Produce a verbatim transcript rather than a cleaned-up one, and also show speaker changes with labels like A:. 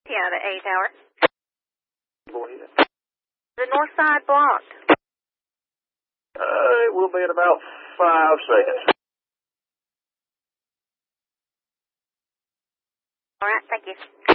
A: Yeah, the A tower.
B: Go ahead.
A: The north side blocked.
B: Uh, it will be in about five seconds.
A: All right, thank you.